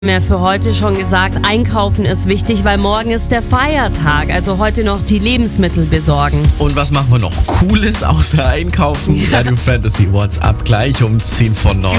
Wir haben ja für heute schon gesagt, einkaufen ist wichtig, weil morgen ist der Feiertag. Also heute noch die Lebensmittel besorgen. Und was machen wir noch Cooles außer einkaufen? Radio Fantasy WhatsApp gleich um 10 vor 9.